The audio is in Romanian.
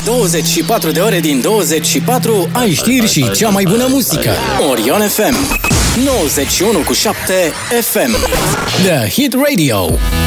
24 de ore din 24 ai știri și cea mai bună muzică. Orion FM 91.7 FM The Hit Radio.